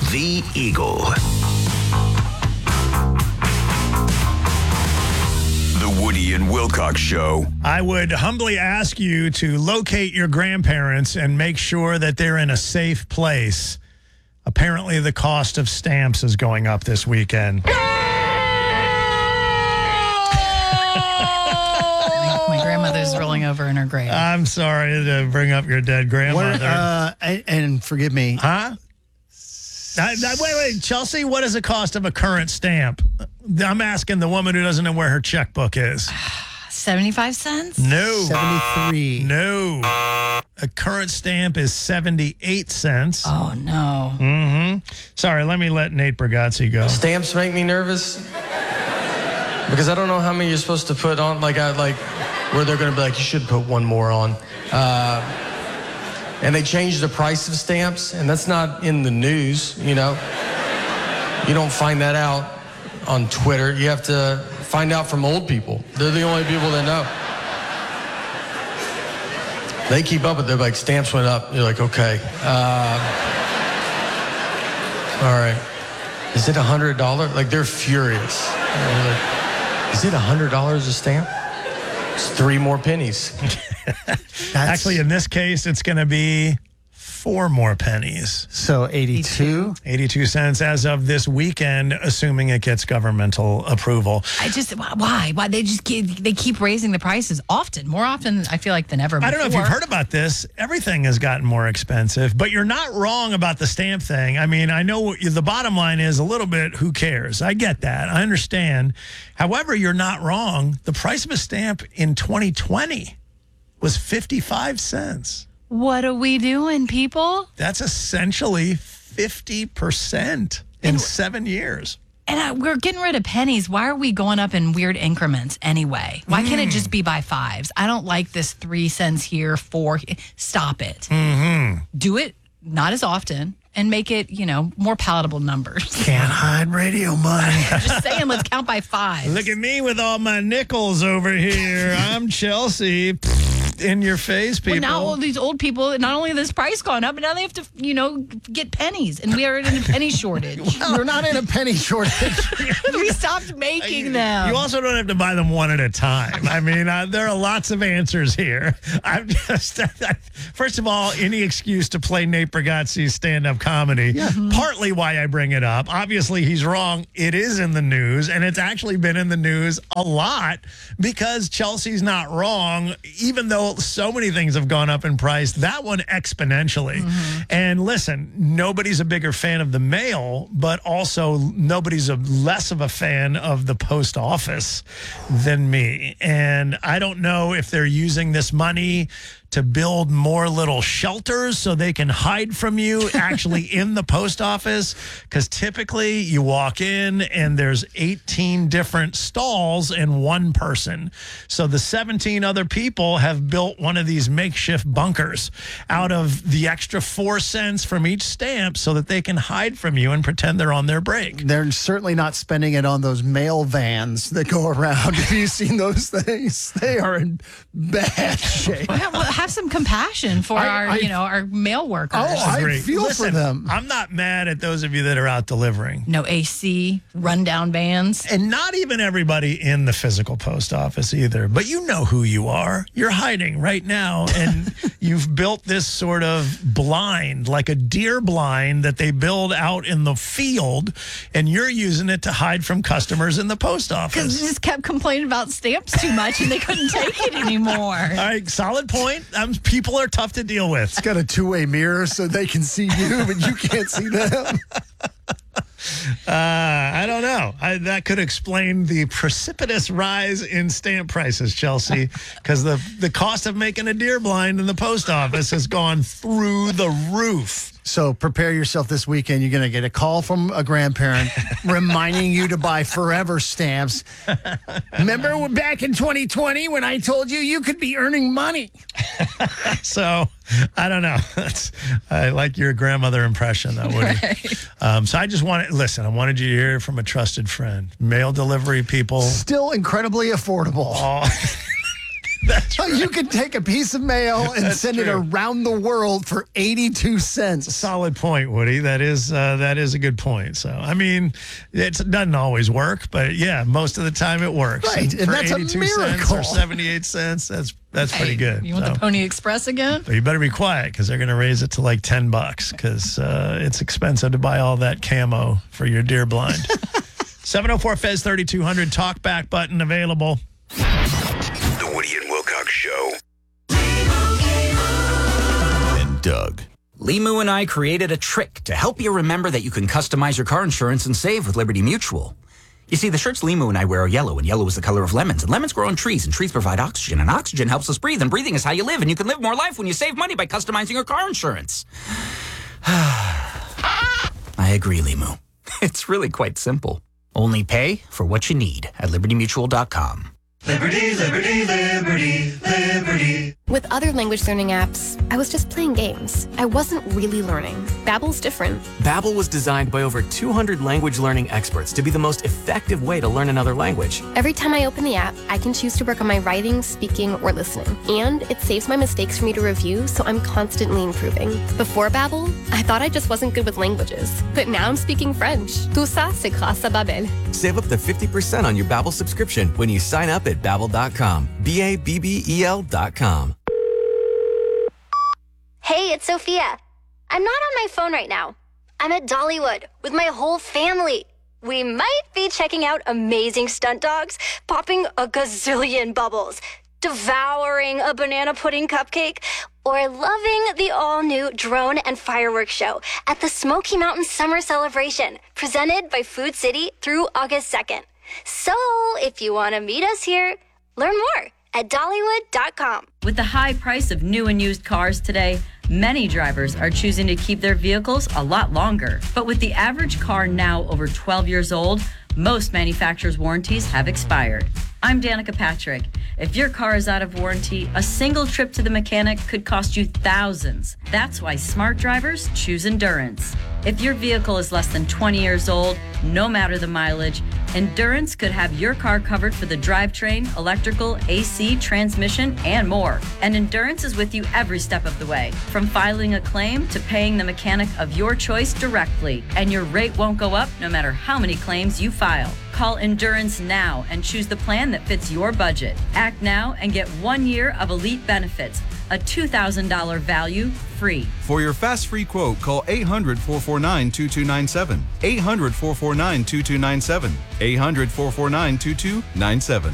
The Eagle. The Woody and Wilcox Show. I would humbly ask you to locate your grandparents and make sure that they're in a safe place. Apparently, the cost of stamps is going up this weekend. My grandmother's rolling over in her grave. I'm sorry to bring up your dead grandmother. And forgive me. Huh? Wait, Chelsea, what is the cost of a current stamp? I'm asking the woman who doesn't know where her checkbook is. 75 cents? No. 73. No. A current stamp is 78 cents. Oh, no. Mm-hmm. Sorry, let me let Nate Bargatze go. Stamps make me nervous because I don't know how many you're supposed to put on. Where they're going to be like, you should put one more on. And they changed the price of stamps, and that's not in the news, you know. You don't find that out on Twitter. You have to find out from old people. They're the only people that know. They keep up with it. They're like, stamps went up. You're like, okay. All right. Is it $100? Like, they're furious. Is it $100 a stamp? It's 3 more pennies. Actually, in this case, it's going to be 4 more pennies. So 82? 82 cents as of this weekend, assuming it gets governmental approval. Why? Why they keep raising the prices more often, I feel like, than ever before. I don't know if you've heard about this. Everything has gotten more expensive, but you're not wrong about the stamp thing. I mean, I know the bottom line is a little bit, who cares? I get that. I understand. However, you're not wrong. The price of a stamp in 2020 was 55 cents. What are we doing, people? That's essentially 50% in 7 years. And we're getting rid of pennies. Why are we going up in weird increments anyway? Why can't it just be by 5s? I don't like this 3 cents here, 4. Stop it. Mm-hmm. Do it not as often and make it, more palatable numbers. Can't hide radio money. Just saying, let's count by 5. Look at me with all my nickels over here. I'm Chelsea. In your face, people. Well, now all these old people, not only has this price gone up, but now they have to, get pennies. And we are in a penny shortage. We're not in a penny shortage. We stopped making them. You also don't have to buy them one at a time. I mean, there are lots of answers here. I'm just, first of all, any excuse to play Nate Bargatze's stand-up comedy. Yeah. Partly why I bring it up. Obviously, he's wrong. It is in the news, and it's actually been in the news a lot because Chelsea's not wrong, even though so many things have gone up in price, that one exponentially. Mm-hmm. And listen, nobody's a bigger fan of the mail, but also nobody's less of a fan of the post office than me. And I don't know if they're using this money to build more little shelters so they can hide from you actually in the post office. Because typically you walk in and there's 18 different stalls and 1 person. So the 17 other people have built one of these makeshift bunkers out of the extra 4 cents from each stamp so that they can hide from you and pretend they're on their break. They're certainly not spending it on those mail vans that go around. Have you seen those things? They are in bad shape. Have some compassion for our mail workers. Oh, I feel for them. I'm not mad at those of you that are out delivering. No AC, rundown vans. And not even everybody in the physical post office either. But you know who you are. You're hiding right now. And you've built this sort of blind, like a deer blind that they build out in the field. And you're using it to hide from customers in the post office. Because they just kept complaining about stamps too much and they couldn't take it anymore. All right, solid point. People are tough to deal with. It's got a 2-way mirror so they can see you, but you can't see them. I don't know. That could explain the precipitous rise in stamp prices, Chelsea, because the cost of making a deer blind in the post office has gone through the roof. So prepare yourself this weekend. You're going to get a call from a grandparent reminding you to buy forever stamps. Remember back in 2020 when I told you could be earning money? So I don't know. I like your grandmother impression, though, Woody. Right. So I just wanted, listen, I wanted you to hear from a trusted friend. Mail delivery people. Still incredibly affordable. That's right. You could take a piece of mail and send it true. around the world for 82 cents. Solid point, Woody. That is a good point. So, I mean, it doesn't always work, but yeah, most of the time it works. Right, and for that's a 82 cents miracle. or 78 cents, that's pretty good. You want So- the Pony Express again? But you better be quiet because they're going to raise it to like $10 because it's expensive to buy all that camo for your deer blind. 704 Fez 3200 talk back button available. The Woody and Wilcox Show. And Doug. Limu and I created a trick to help you remember that you can customize your car insurance and save with Liberty Mutual. You see, the shirts Limu and I wear are yellow, and yellow is the color of lemons, and lemons grow on trees, and trees provide oxygen, and oxygen helps us breathe, and breathing is how you live, and you can live more life when you save money by customizing your car insurance. I agree, Limu. It's really quite simple. Only pay for what you need at libertymutual.com. Liberty, liberty, liberty, liberty. With other language learning apps, I was just playing games. I wasn't really learning. Babbel's different. Babbel was designed by over 200 language learning experts to be the most effective way to learn another language. Every time I open the app, I can choose to work on my writing, speaking, or listening. And it saves my mistakes for me to review, so I'm constantly improving. Before Babbel, I thought I just wasn't good with languages. But now I'm speaking French. Tout ça, c'est grâce à Babbel. Save up to 50% on your Babbel subscription when you sign up at Babbel.com. Babbel.com. Hey, it's Sophia. I'm not on my phone right now. I'm at Dollywood with my whole family. We might be checking out amazing stunt dogs, popping a gazillion bubbles, devouring a banana pudding cupcake, or loving the all-new drone and fireworks show at the Smoky Mountain Summer Celebration, presented by Food City through August 2nd. So, if you want to meet us here, learn more at Dollywood.com. With the high price of new and used cars today, many drivers are choosing to keep their vehicles a lot longer. But with the average car now over 12 years old, most manufacturers' warranties have expired. I'm Danica Patrick. If your car is out of warranty, a single trip to the mechanic could cost you thousands. That's why smart drivers choose Endurance. If your vehicle is less than 20 years old, no matter the mileage, Endurance could have your car covered for the drivetrain, electrical, AC, transmission, and more. And Endurance is with you every step of the way, from filing a claim to paying the mechanic of your choice directly. And your rate won't go up no matter how many claims you file. Call Endurance now and choose the plan that fits your budget. Act now and get 1 year of elite benefits, a $2,000 value free. For your fast free quote, call 800-449-2297. 800-449-2297. 800-449-2297.